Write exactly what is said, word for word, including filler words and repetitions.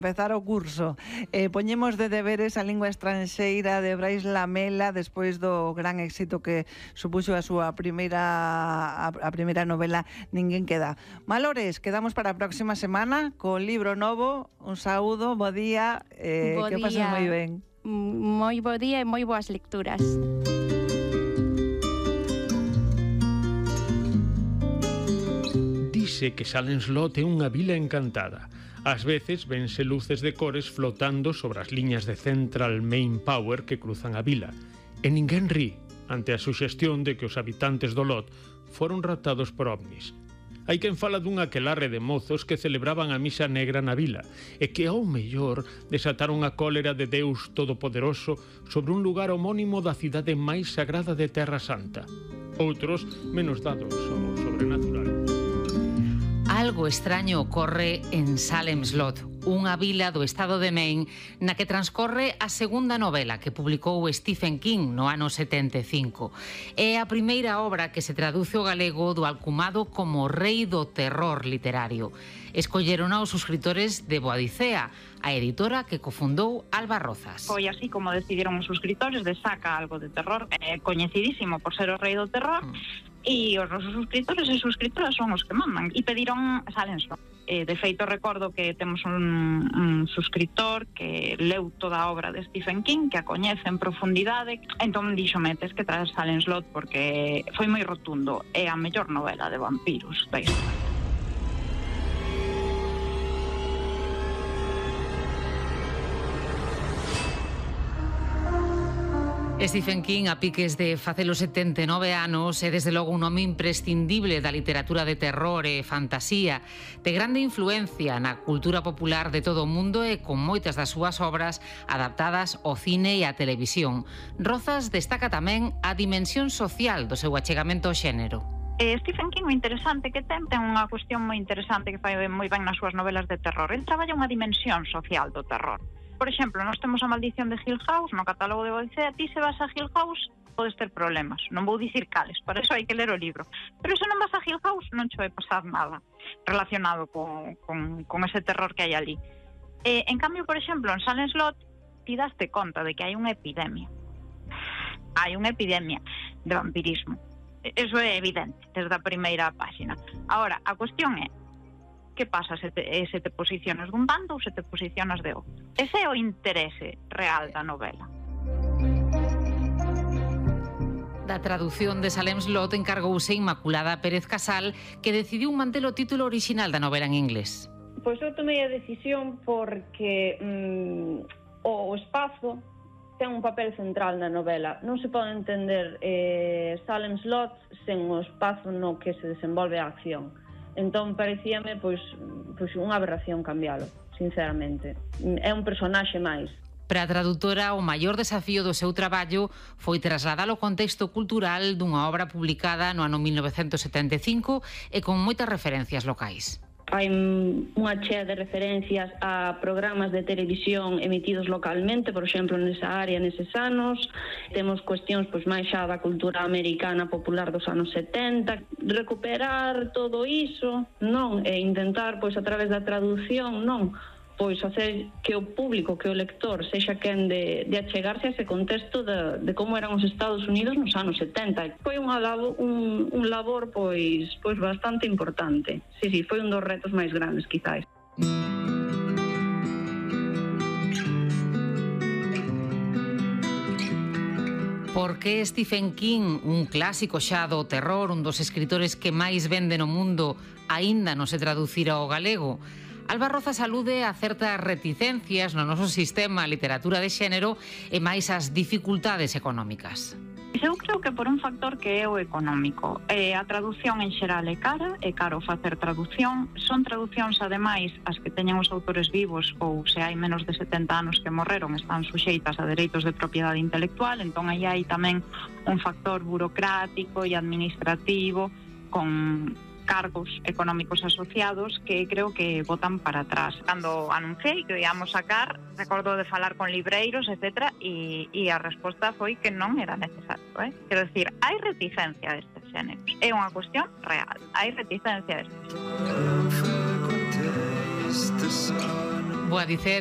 Empezar o curso. Eh, poñemos de deberes a lingua estranxeira de Brais Lamela despois do gran éxito que supuxo a súa primeira a, a primeira novela Ninguén queda. Malores, quedamos para a próxima semana co libro novo. Un saúdo, bo día, eh, bo que pases moi ben. Moi bo día e moi boas lecturas. Dice que Salemslot é unha vila encantada. Ás veces vense luces de cores flotando sobre as liñas de Central Main Power que cruzan a vila. E ninguén ri ante a suxestión de que os habitantes do Lot foron raptados por ovnis. Hai quen fala dun aquelarre de mozos que celebraban a misa negra na vila e que ao mellor desataron a cólera de Deus Todopoderoso sobre un lugar homónimo da cidade máis sagrada de Terra Santa. Outros menos dados ao sobrenatural. Algo extraño ocorre en Salemslot, unha vila do estado de Maine na que transcorre a segunda novela que publicou Stephen King no ano setenta e cinco. É a primeira obra que se traduce ao galego do alcumado como Rei do Terror literario. Escolleron aos suscriptores de Boadicea, a editora que cofundou Alba Rozas. Foi así como decidiron os suscriptores de saca algo de terror, eh, coñecidísimo por ser o Rei do Terror, mm. E os nosos suscriptores e suscriptoras son os que mandan e pediron Salemslot. Eh, de feito, recordo que temos un, un suscriptor que leu toda a obra de Stephen King, que a coñece en profundidade, entón díxome, tes que traer Salemslot porque foi moi rotundo, é a mellor novela de vampiros da historia. Stephen King, a piques de facelo setenta e nove anos, é desde logo un nome imprescindible da literatura de terror e fantasía, de grande influencia na cultura popular de todo o mundo e con moitas das súas obras adaptadas ao cine e á televisión. Rozas destaca tamén a dimensión social do seu achegamento ao xénero. Eh, Stephen King, o interesante que ten, ten unha cuestión moi interesante que fai moi ben nas súas novelas de terror. El traballa unha dimensión social do terror. Por exemplo, nós temos a Maldición de Hill House no catálogo de Boadicea. Ti se vas a Hill House podes ter problemas, non vou dicir cales, para eso hai que ler o libro, pero se non vas a Hill House non che vai pasar nada relacionado con, con, con ese terror que hai ali. Eh, en cambio, por exemplo, en Salemslot ti daste conta de que hai unha epidemia hai unha epidemia de vampirismo, eso é evidente desde a primeira páxina. Ahora, a cuestión é que pasa se te, se te posicionas dun bando ou se te posicionas de outro. Ese é o interese real da novela. Da traducción de Salemslot encargouse Inmaculada Pérez Casal, que decidiu manter o título orixinal da novela en inglés. Pois eu tomei a decisión porque mm, o espazo ten un papel central na novela. Non se pode entender eh, Salemslot sen o espazo no que se desenvolve a acción. Entón parecíame pois, pois unha aberración cambialo, sinceramente. É un personaxe máis. Para a traductora, o maior desafío do seu traballo foi trasladar o contexto cultural dunha obra publicada no ano mil novecentos setenta e cinco e con moitas referencias locais. Hai unha chea de referencias a programas de televisión emitidos localmente, por exemplo, nesa área, neses anos. Temos cuestións pois máis xa da cultura americana popular dos anos setenta. Recuperar todo iso, non, e intentar, pois, a través da traducción, non, pois, hacer que o público, que o lector, sexa quen de, de achegarse a ese contexto de, de como eran os Estados Unidos nos anos setenta. Foi unha labor, un, un labor, pois, pois bastante importante. Sí, sí, foi un dos retos máis grandes, quizás. Por que Stephen King, un clásico xa do terror, un dos escritores que máis vende no mundo, aínda non se traducira ao galego? Alba Rozas alude a certas reticencias no noso sistema de literatura de xénero e máis as dificultades económicas. Eu creo que por un factor que é o económico. Eh, a traducción en xeral é cara, é caro facer traducción. Son traducións, ademais, as que teñen os autores vivos ou se hai menos de setenta anos que morreron, están suxeitas a dereitos de propiedade intelectual, entón aí hai tamén un factor burocrático e administrativo con cargos económicos asociados que creo que botan para atrás. Cando anunciei que íamos sacar, recordo de falar con libreiros, etcétera, e, e a resposta foi que non era necesario, eh? Quero dicir, hai reticencia destes xéneros. É unha cuestión real. Hai reticencia destes xéneros. Vou a dicer